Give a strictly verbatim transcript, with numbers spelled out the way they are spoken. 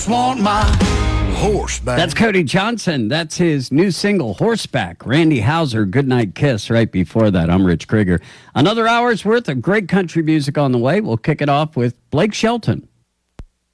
Want my horseback. That's Cody Johnson. That's his new single, Horseback. Randy Houser, Goodnight Kiss, right before that. I'm Rich Krieger. Another hour's worth of great country music on the way. We'll kick it off with Blake Shelton.